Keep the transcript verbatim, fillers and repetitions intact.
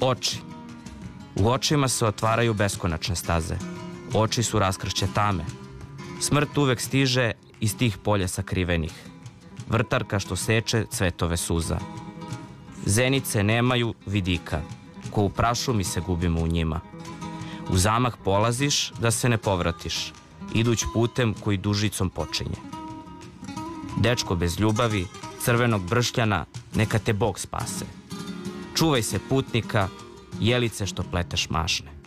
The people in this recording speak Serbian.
Oči. U očima se otvaraju beskonačne staze. Oči su raskršće tame. Smrt uvek stiže iz tih polja sakrivenih. Vrtarka što seče cvetove suza. Zenice nemaju vidika, ko u prašumi se gubimo u njima. U zamah polaziš da se ne povratiš, iduć putem koji dužicom počinje. Dečko bez ljubavi, crvenog bršljana, neka te Bog spase. Čuvaj se putnika, jelice što pleteš mašne.